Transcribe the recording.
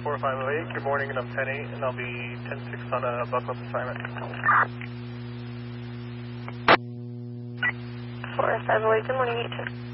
4508, good morning, and I'm 10-8, and I'll be 10-6 on a buck up assignment. 4508, good morning, 8-10.